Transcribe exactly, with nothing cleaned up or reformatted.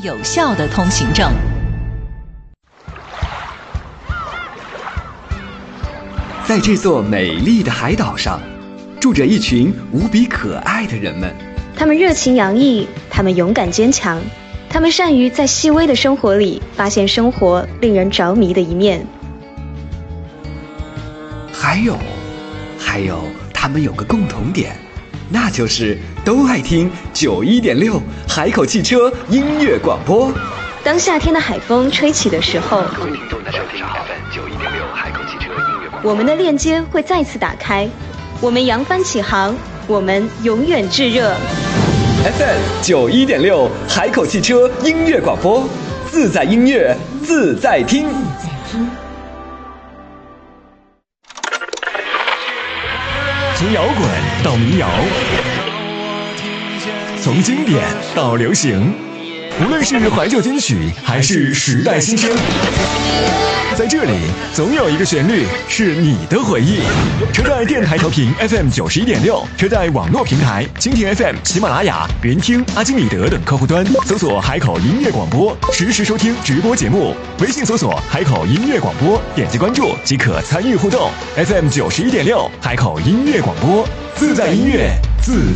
有效的通行证。 在这座美丽的海岛上，住着一群无比可爱的人们。 他们热情洋溢，他们勇敢坚强，他们善于在细微的生活里发现生活令人着迷的一面。 还有，还有，他们有个共同点，那就是都爱听九一点六海口汽车音乐广播。 当夏天的海风吹起的时候， 各位听众，大家好， F M 九一点六海口汽车音乐广播， 我们的链接会再次打开，我们扬帆起航，我们永远炙热。 F M 九一点六海口汽车音乐广播，自在音乐自在听。 从摇滚到民谣，从经典到流行，无论是怀旧金曲还是时代新声，在这里总有一个旋律是你的回忆。车载电台调频 F M 九十一点六，车载网络平台蜻蜓 F M、喜马拉雅、云听、阿基米德等客户端搜索海口音乐广播，实时收听直播节目。微信搜索海口音乐广播，点击关注即可参与互动。F M 九十一点六，海口音乐广播，自在音乐自